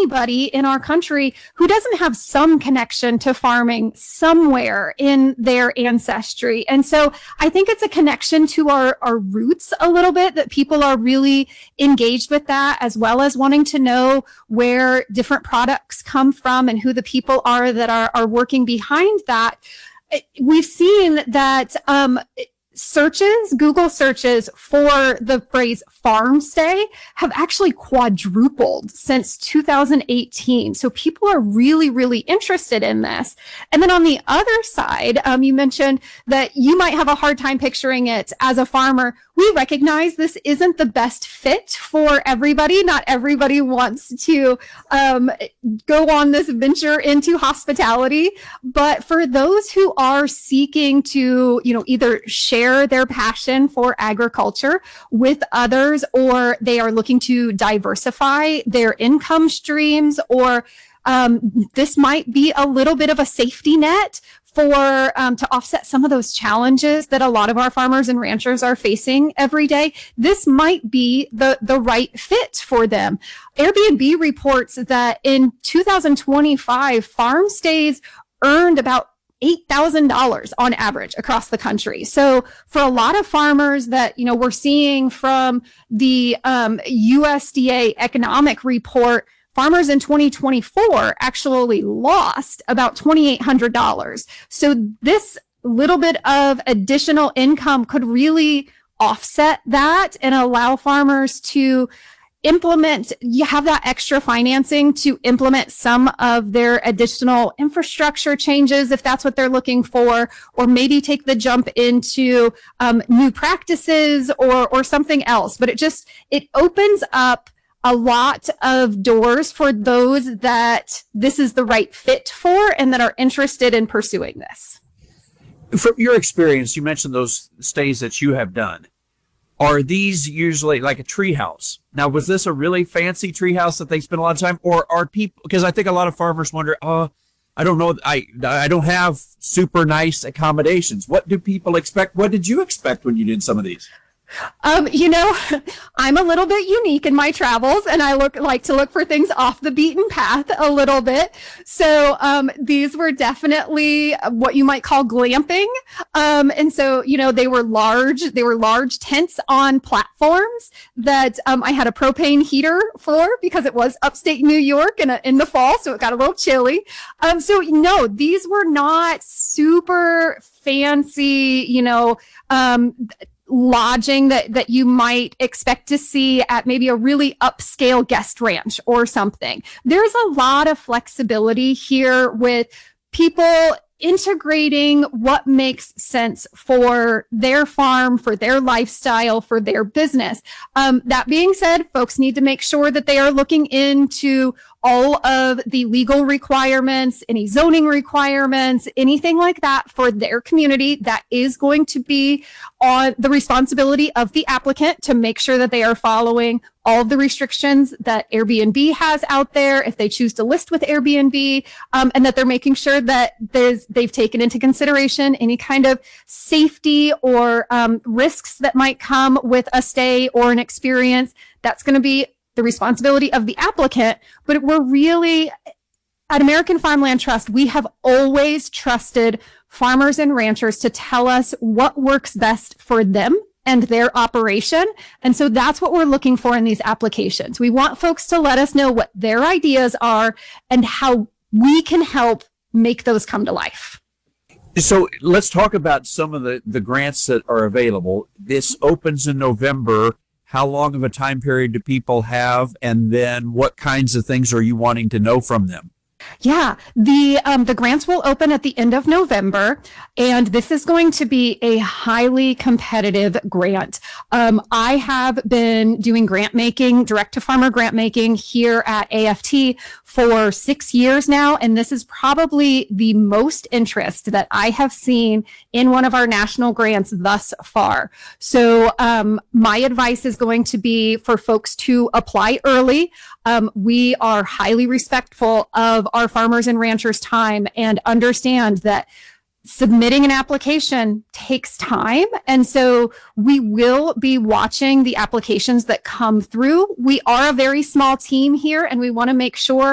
anybody in our country who doesn't have some connection to farming somewhere in their ancestry. And so I think it's a connection to our roots a little bit, that people are really engaged with that, as well as wanting to know where different products come from and who the people are that are working behind that. We've seen that Google searches for the phrase farm stay have actually quadrupled since 2018. So people are really, really interested in this. And then on the other side, you mentioned that you might have a hard time picturing it as a farmer. We recognize this isn't the best fit for everybody. Not everybody wants to go on this venture into hospitality. But for those who are seeking to, either share their passion for agriculture with others, or they are looking to diversify their income streams, or this might be a little bit of a safety net for to offset some of those challenges that a lot of our farmers and ranchers are facing every day. This might be the right fit for them. Airbnb reports that in 2025, farm stays earned about $8,000 on average across the country. So for a lot of farmers that, we're seeing from the USDA economic report, farmers in 2024 actually lost about $2,800. So this little bit of additional income could really offset that and allow farmers to have that extra financing to implement some of their additional infrastructure changes, if that's what they're looking for, or maybe take the jump into new practices or something else. But it opens up a lot of doors for those that this is the right fit for and that are interested in pursuing this. From your experience, you mentioned those stays that you have done. Are these usually like a tree house? Now, was this a really fancy tree house that they spend a lot of time, or are people, because I think a lot of farmers wonder, I don't know, I don't have super nice accommodations. What do people expect? What did you expect when you did some of these? I'm a little bit unique in my travels, and I like to look for things off the beaten path a little bit. So these were definitely what you might call glamping. And so, they were large tents on platforms that I had a propane heater for, because it was upstate New York in the fall, so it got a little chilly. So no, these were not super fancy, lodging that you might expect to see at maybe a really upscale guest ranch or something. There's a lot of flexibility here with people integrating what makes sense for their farm, for their lifestyle, for their business. That being said, folks need to make sure that they are looking into all of the legal requirements, any zoning requirements, anything like that for their community. That is going to be on the responsibility of the applicant to make sure that they are following all of the restrictions that Airbnb has out there if they choose to list with Airbnb, and that they're making sure that they've taken into consideration any kind of safety or risks that might come with a stay or an experience. That's going to be the responsibility of the applicant. But we're really, at American Farmland Trust, we have always trusted farmers and ranchers to tell us what works best for them and their operation. And so that's what we're looking for in these applications. We want folks to let us know what their ideas are and how we can help make those come to life. So let's talk about some of the grants that are available. This opens in November. How long of a time period do people have? And then what kinds of things are you wanting to know from them? Yeah, the grants will open at the end of November, and this is going to be a highly competitive grant. I have been doing grant making, direct to farmer grant making here at AFT for 6 years now, and this is probably the most interest that I have seen in one of our national grants thus far. So my advice is going to be for folks to apply early. We are highly respectful of our farmers and ranchers' time and understand that submitting an application takes time. And so we will be watching the applications that come through. We are a very small team here, and we want to make sure